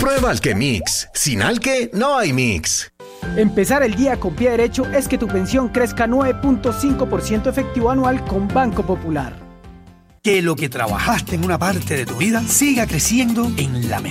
Prueba Alquemix. Sin Alque no hay mix. Empezar el día con pie derecho es que tu pensión crezca 9.5% efectivo anual con Banco Popular. Que lo que trabajaste en una parte de tu vida siga creciendo en la mejor